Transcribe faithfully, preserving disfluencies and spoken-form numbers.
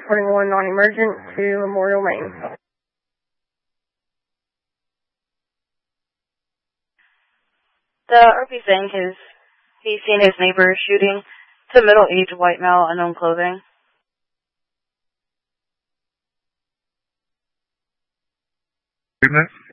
reporting one non-emergent to Memorial, Maine. The R P saying his, he's seen his neighbor shooting to middle-aged white male, unknown clothing. Witness?